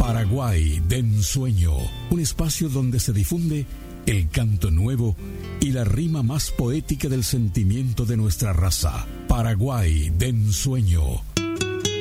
Paraguay de ensueño, un espacio donde se difunde el canto nuevo y la rima más poética del sentimiento de nuestra raza. Paraguay de ensueño.